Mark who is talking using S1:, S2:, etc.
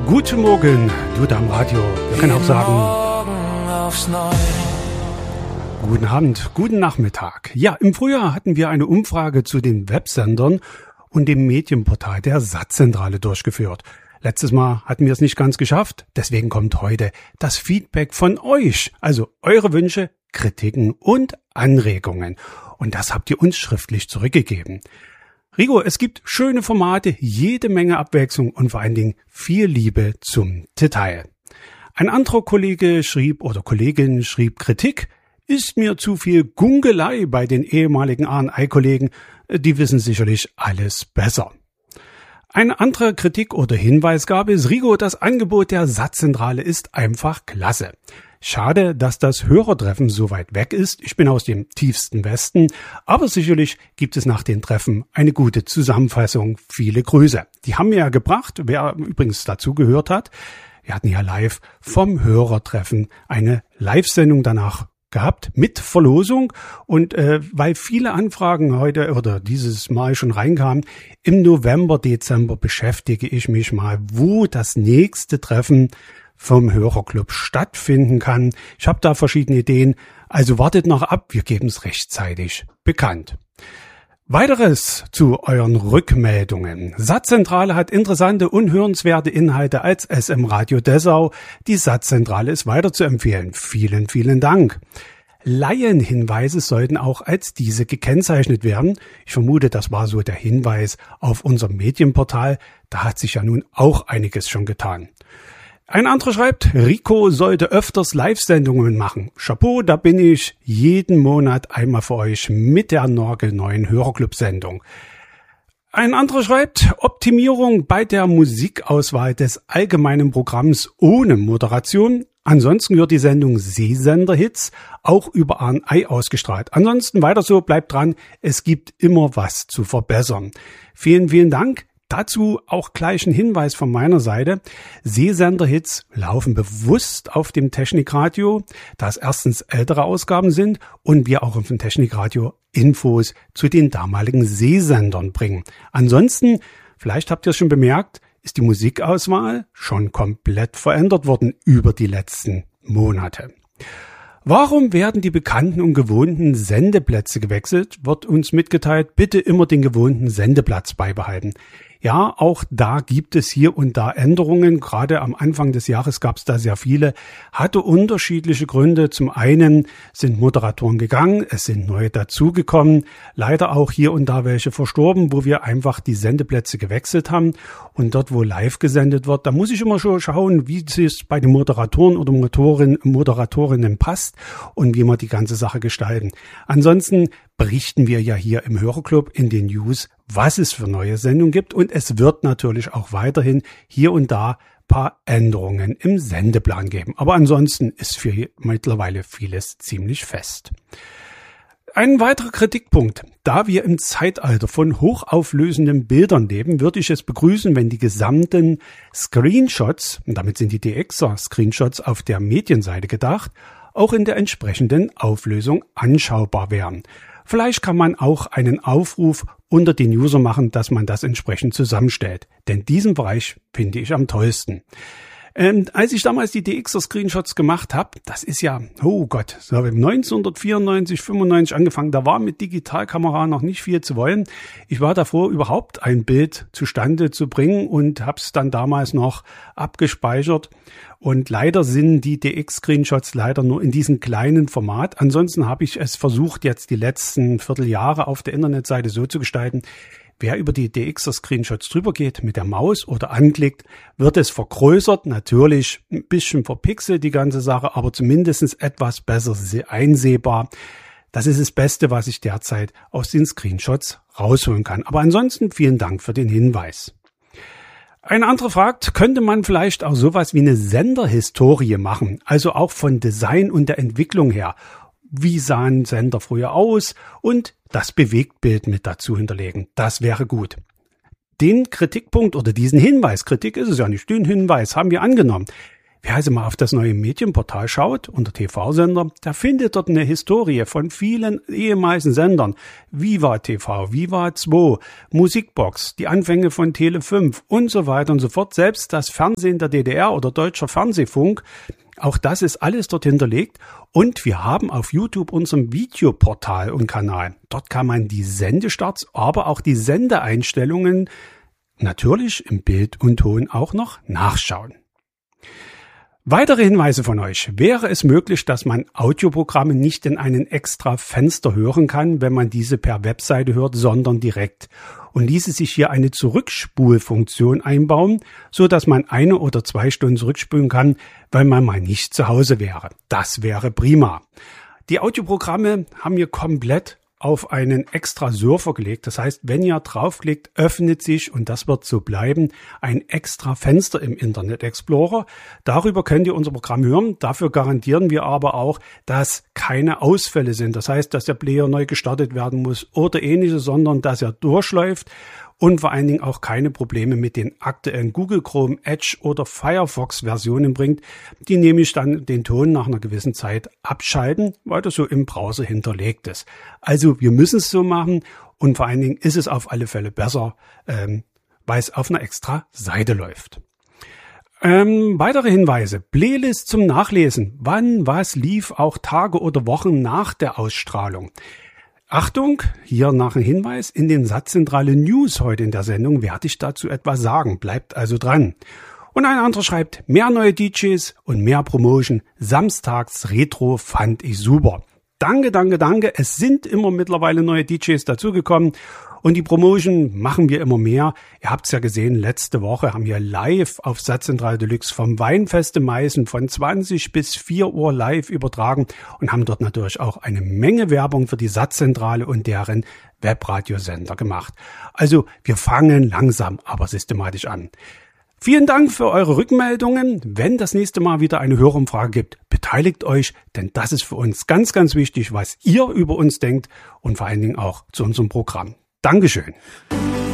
S1: Guten Morgen, du da am Radio. Wir können auch sagen, guten Abend, guten Nachmittag. Ja, im Frühjahr hatten wir eine Umfrage zu den Websendern und dem Medienportal der Satzzentrale durchgeführt. Letztes Mal hatten wir es nicht ganz geschafft, deswegen kommt heute das Feedback von euch, also eure Wünsche, Kritiken und Anregungen. Und das habt ihr uns schriftlich zurückgegeben. Rigo, es gibt schöne Formate, jede Menge Abwechslung und vor allen Dingen viel Liebe zum Detail. Ein anderer Kollege schrieb oder Kollegin schrieb Kritik, ist mir zu viel Gungelei bei den ehemaligen A&I-Kollegen, die wissen sicherlich alles besser. Eine andere Kritik oder Hinweis gab es, Rigo, das Angebot der Satzzentrale ist einfach klasse. Schade, dass das Hörertreffen so weit weg ist. Ich bin aus dem tiefsten Westen, aber sicherlich gibt es nach den Treffen eine gute Zusammenfassung. Viele Grüße. Die haben wir ja gebracht, wer übrigens dazu gehört hat. Wir hatten ja live vom Hörertreffen eine Live-Sendung danach gehabt mit Verlosung und weil viele Anfragen heute oder dieses Mal schon reinkamen, im November, Dezember beschäftige ich mich mal, wo das nächste Treffen vom Hörerclub stattfinden kann. Ich habe da verschiedene Ideen, also wartet noch ab, wir geben es rechtzeitig bekannt. Weiteres zu euren Rückmeldungen. Satzzentrale hat interessante und hörenswerte Inhalte als SM Radio Dessau. Die Satzzentrale ist weiter zu empfehlen. Vielen, vielen Dank. Laienhinweise sollten auch als diese gekennzeichnet werden. Ich vermute, das war so der Hinweis auf unser Medienportal. Da hat sich ja nun auch einiges schon getan. Ein anderer schreibt, Rico sollte öfters Live-Sendungen machen. Chapeau, da bin ich jeden Monat einmal für euch mit der nagelneuen Hörerclub-Sendung. Ein anderer schreibt, Optimierung bei der Musikauswahl des allgemeinen Programms ohne Moderation. Ansonsten wird die Sendung Seesenderhits auch über A&I ausgestrahlt. Ansonsten weiter so, bleibt dran, es gibt immer was zu verbessern. Vielen, vielen Dank. Dazu auch gleich ein Hinweis von meiner Seite. Seesenderhits laufen bewusst auf dem Technikradio, da es erstens ältere Ausgaben sind und wir auch auf dem Technikradio Infos zu den damaligen Seesendern bringen. Ansonsten, vielleicht habt ihr es schon bemerkt, ist die Musikauswahl schon komplett verändert worden über die letzten Monate. Warum werden die bekannten und gewohnten Sendeplätze gewechselt? Wird uns mitgeteilt, bitte immer den gewohnten Sendeplatz beibehalten. Ja, auch da gibt es hier und da Änderungen. Gerade am Anfang des Jahres gab es da sehr viele. Hatte unterschiedliche Gründe. Zum einen sind Moderatoren gegangen, es sind neue dazugekommen. Leider auch hier und da welche verstorben, wo wir einfach die Sendeplätze gewechselt haben. Und dort, wo live gesendet wird, da muss ich immer schon schauen, wie es bei den Moderatoren oder Moderatorinnen passt und wie wir die ganze Sache gestalten. Ansonsten berichten wir ja hier im Hörerclub in den News, was es für neue Sendungen gibt. Und es wird natürlich auch weiterhin hier und da paar Änderungen im Sendeplan geben. Aber ansonsten ist für mittlerweile vieles ziemlich fest. Ein weiterer Kritikpunkt. Da wir im Zeitalter von hochauflösenden Bildern leben, würde ich es begrüßen, wenn die gesamten Screenshots, und damit sind die DXer-Screenshots auf der Medienseite gedacht, auch in der entsprechenden Auflösung anschaubar wären. Vielleicht kann man auch einen Aufruf unter den User machen, dass man das entsprechend zusammenstellt. Denn diesen Bereich finde ich am tollsten. Als ich damals die DXer-Screenshots gemacht habe, das ist ja, oh Gott, so habe ich 1994, 95 angefangen, da war mit Digitalkamera noch nicht viel zu wollen. Ich war davor, überhaupt ein Bild zustande zu bringen und habe es dann damals noch abgespeichert. Und leider sind die DX-Screenshots leider nur in diesem kleinen Format. Ansonsten habe ich es versucht, jetzt die letzten Vierteljahre auf der Internetseite so zu gestalten, wer über die DXer-Screenshots drüber geht mit der Maus oder anklickt, wird es vergrößert, natürlich ein bisschen verpixelt die ganze Sache, aber zumindest etwas besser einsehbar. Das ist das Beste, was ich derzeit aus den Screenshots rausholen kann. Aber ansonsten vielen Dank für den Hinweis. Ein anderer fragt, könnte man vielleicht auch sowas wie eine Senderhistorie machen, also auch von Design und der Entwicklung her? Wie sahen Sender früher aus und das Bewegtbild mit dazu hinterlegen. Das wäre gut. Den Kritikpunkt oder diesen Hinweis, Kritik ist es ja nicht, den Hinweis haben wir angenommen. Wer also mal auf das neue Medienportal schaut, unter TV-Sender, der findet dort eine Historie von vielen ehemaligen Sendern. Viva TV, Viva 2, Musikbox, die Anfänge von Tele 5 und so weiter und so fort. Selbst das Fernsehen der DDR oder Deutscher Fernsehfunk, auch das ist alles dort hinterlegt. Und wir haben auf YouTube unserem Videoportal und Kanal. Dort kann man die Sendestarts, aber auch die Sendeeinstellungen natürlich im Bild und Ton auch noch nachschauen. Weitere Hinweise von euch. Wäre es möglich, dass man Audioprogramme nicht in einen extra Fenster hören kann, wenn man diese per Webseite hört, sondern direkt? Und ließe sich hier eine Zurückspulfunktion einbauen, so dass man 1 oder 2 Stunden zurückspulen kann, weil man mal nicht zu Hause wäre. Das wäre prima. Die Audioprogramme haben wir komplett auf einen extra Surfer gelegt. Das heißt, wenn ihr draufklickt, öffnet sich, und das wird so bleiben, ein extra Fenster im Internet Explorer. Darüber könnt ihr unser Programm hören. Dafür garantieren wir aber auch, dass keine Ausfälle sind. Das heißt, dass der Player neu gestartet werden muss oder ähnliches, sondern dass er durchläuft und vor allen Dingen auch keine Probleme mit den aktuellen Google Chrome, Edge oder Firefox Versionen bringt, die nämlich dann den Ton nach einer gewissen Zeit abschalten, weil das so im Browser hinterlegt ist. Also wir müssen es so machen, und vor allen Dingen ist es auf alle Fälle besser, weil es auf einer extra Seite läuft. Weitere Hinweise. Playlist zum Nachlesen. Wann was lief, auch Tage oder Wochen nach der Ausstrahlung. Achtung, hier nach einem Hinweis, in den Satzzentrale News heute in der Sendung werde ich dazu etwas sagen, bleibt also dran. Und ein anderer schreibt, mehr neue DJs und mehr Promotion, samstags Retro fand ich super. Danke, danke, danke, es sind immer mittlerweile neue DJs dazugekommen und die Promotion machen wir immer mehr. Ihr habt es ja gesehen, letzte Woche haben wir live auf Satzzentrale Deluxe vom Weinfest in Meißen von 20 bis 4 Uhr live übertragen und haben dort natürlich auch eine Menge Werbung für die Satzzentrale und deren Webradiosender gemacht. Also wir fangen langsam, aber systematisch an. Vielen Dank für eure Rückmeldungen. Wenn das nächste Mal wieder eine Hörumfrage gibt, beteiligt euch, denn das ist für uns ganz, ganz wichtig, was ihr über uns denkt und vor allen Dingen auch zu unserem Programm. Dankeschön.